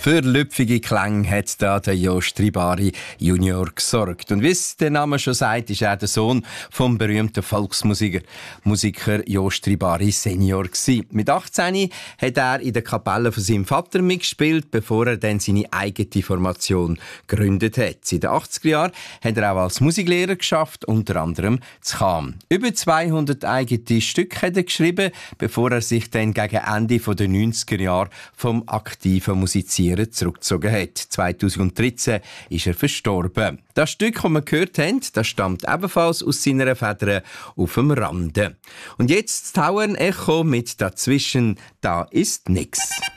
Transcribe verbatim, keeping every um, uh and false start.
Für lüpfige Klänge hat da der Jost Ribari Junior gesorgt. Und wie es der Name schon sagt, ist er der Sohn vom berühmten Volksmusiker Musiker Jost Ribari Senior gewesen. Mit achtzehn hat er in der Kapelle von seinem Vater mitgespielt, bevor er dann seine eigene Formation gegründet hat. In den achtziger Jahren hat er auch als Musiklehrer geschafft, unter anderem zu Cham. Über zweihundert eigene Stücke hat er geschrieben, bevor er sich dann gegen Ende der neunziger Jahre vom aktiven Musizieren zurückgezogen hat. zweitausenddreizehn ist er verstorben. Das Stück, das wir gehört haben, das stammt ebenfalls aus seiner Feder auf dem Rande. Und jetzt das Tauern Echo mit «Dazwischen, da ist nix».